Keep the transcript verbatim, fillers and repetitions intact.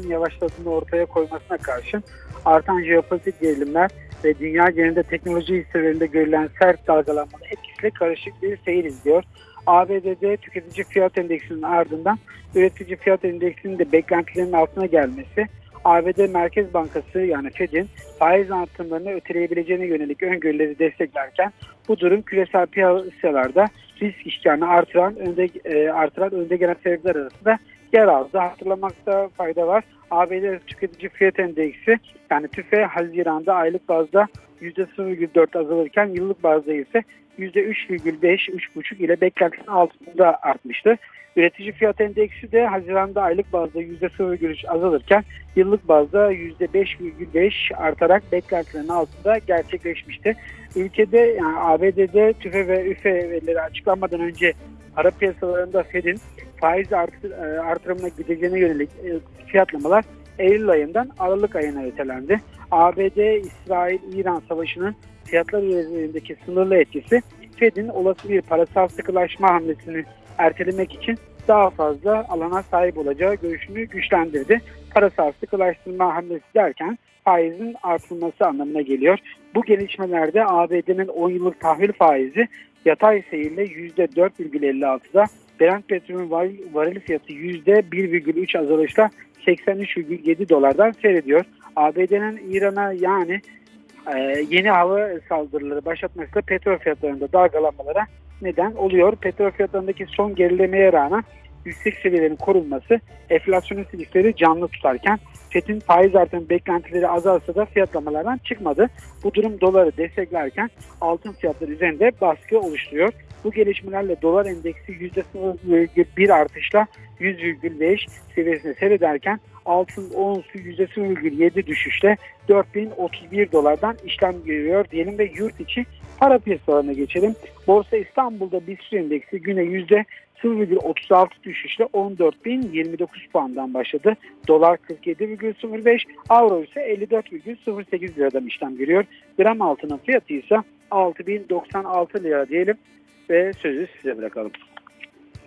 hareketin yavaşladığını ortaya koymasına karşın artan jeopolitik gerilimler ve dünya genelinde teknoloji hisselerinde görülen sert dalgalanmanın etkisiyle karışık bir seyir izliyor. A B D'de tüketici fiyat endeksinin ardından üretici fiyat endeksinin de beklentilerin altına gelmesi, A B D Merkez Bankası yani Fed'in faiz artımlarını öteleyebileceğine yönelik öngörüleri desteklerken bu durum küresel piyasalarda risk iştahını artıran önde, e, artıran önde gelen sebepler arasında yer aldı. Hatırlamakta fayda var. A B D tüketici fiyat endeksi yani TÜFE Haziran'da aylık bazda yüzde sıfır virgül dört azalırken yıllık bazda ise yüzde üç virgül beş üç buçuk ile beklentinin altında artmıştı. Üretici fiyat endeksi de Haziran'da aylık bazda yüzde sıfır virgül üç azalırken yıllık bazda yüzde beş virgül beş artarak beklentilerin altında gerçekleşmişti. Ülkede yani A B D'de TÜFE ve ÜFE verileri açıklanmadan önce para piyasalarında Fed'in faiz artır, artırımına gideceğine yönelik fiyatlamalar Eylül ayından Aralık ayına ötelendi. A B D-İsrail-İran savaşının fiyatlar üzerindeki sınırlı etkisi Fed'in olası bir parasal sıkılaşma hamlesini ertelemek için daha fazla alana sahip olacağı görüşünü güçlendirdi. Parasal sıkılaştırma hamlesi derken faizin artırılması anlamına geliyor. Bu gelişmelerde A B D'nin on yıllık tahvil faizi yatay seyirle yüzde dört virgül elli altıda, Brent petrolün varil fiyatı yüzde bir virgül üç azalışla seksen üç virgül yedi dolardan seyrediyor. A B D'nin İran'a yani e, yeni hava saldırıları başlatmasıyla petrol fiyatlarında dalgalanmalara neden oluyor. Petrol fiyatlarındaki son gerilemeye rağmen yüksek seviyelerin korunması enflasyonist riskleri canlı tutarken Fed'in faiz artım beklentileri azalsa da fiyatlamalardan çıkmadı. Bu durum doları desteklerken altın fiyatları üzerinde baskı oluşturuyor. Bu gelişmelerle dolar endeksi yüzde sıfır virgül bir artışla yüz virgül beş seviyesinde seyrederken altın onsu yüzde sıfır virgül yedi düşüşle dört bin otuz bir dolardan işlem görüyor diyelim ve yurt içi para piyasalarına geçelim. Borsa İstanbul'da BIST endeksi güne yüzde sıfır virgül otuz altı düşüşle on dört bin yirmi dokuz puandan başladı. Dolar kırk yedi virgül sıfır beş, avro ise elli dört virgül sıfır sekiz liradan işlem görüyor. Gram altının fiyatı ise altı bin doksan altı lira diyelim ve sözü size bırakalım.